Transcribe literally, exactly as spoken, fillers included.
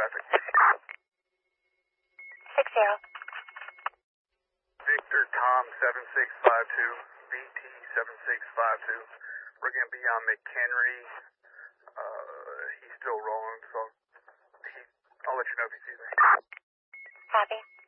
traffic. Six zero. Victor Tom seven six five two, B T seven six five two. We're going to be on McHenry. Uh, he's still rolling, so he, I'll let you know if he sees me. Copy.